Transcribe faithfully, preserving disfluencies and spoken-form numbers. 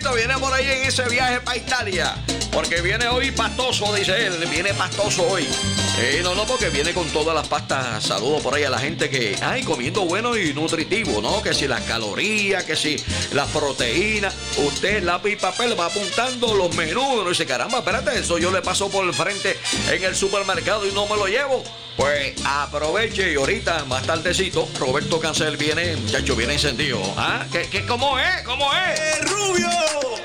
Roberto viene por ahí en ese viaje para Italia. Porque viene hoy pastoso, dice él. Viene pastoso hoy. Eh, no, no, porque viene con todas las pastas. Saludos por ahí a la gente que, ay, comiendo bueno y nutritivo, ¿no? Que si las calorías, que si las proteínas. Usted, lápiz y papel, va apuntando los menús. Y dice, caramba, espérate, eso yo le paso por el frente en el supermercado y no me lo llevo. Pues aproveche y ahorita, más tardecito, Roberto Cancel viene, muchacho, viene encendido. ¿Ah? ¿Qué, qué, cómo es? ¿Cómo es? ¡Eh, Rubio!